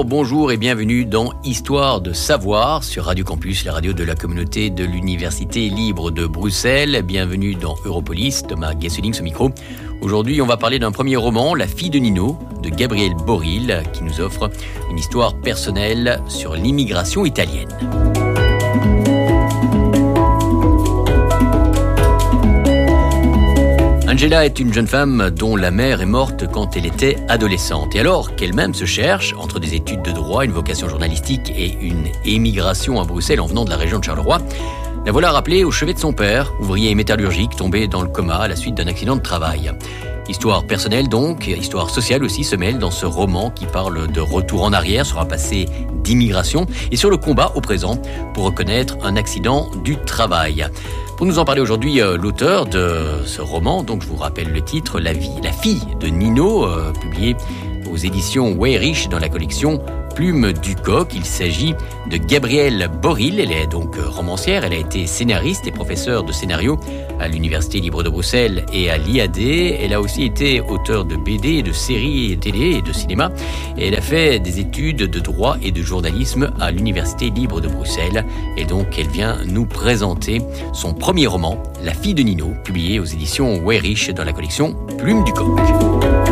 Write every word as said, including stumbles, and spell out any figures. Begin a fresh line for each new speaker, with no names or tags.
bonjour et bienvenue dans Histoire de savoir sur Radio Campus, la radio de la communauté de l'Université libre de Bruxelles. Bienvenue dans Europolis, Thomas Gesselings au micro. Aujourd'hui, on va parler d'un premier roman, La fille de Nino, de Gabriel Boril, qui nous offre une histoire personnelle sur l'immigration italienne. Angela est une jeune femme dont la mère est morte quand elle était adolescente. Et alors qu'elle-même se cherche entre des études de droit, une vocation journalistique et une émigration à Bruxelles en venant de la région de Charleroi, la voilà rappelée au chevet de son père, ouvrier métallurgique tombé dans le coma à la suite d'un accident de travail. Histoire personnelle donc, histoire sociale aussi se mêle dans ce roman qui parle de retour en arrière sur un passé d'immigration et sur le combat au présent pour reconnaître un accident du travail. Pour nous en parler aujourd'hui, euh, l'auteur de ce roman, donc je vous rappelle le titre, La vie, la fille de Nino, euh, publié aux éditions Weyrich dans la collection Plume du Coq. Il s'agit de Gabrielle Boril. Elle est donc romancière, elle a été scénariste et professeure de scénario à l'Université libre de Bruxelles et à l'I A D. Elle a aussi été auteure de B D, de séries télé et de cinéma. Et elle a fait des études de droit et de journalisme à l'Université libre de Bruxelles. Et donc, elle vient nous présenter son premier roman, La fille de Nino, publié aux éditions Weyrich dans la collection Plume du Coq.